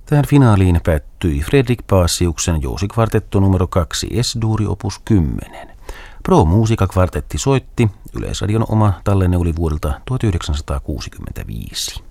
Tähän finaaliin päättyi Fredrik Paasiuksen jousikvartetto numero 2 S-duuri opus 10. Pro Musica kvartetti soitti. Yleisradion oma tallenne oli vuodelta 1965.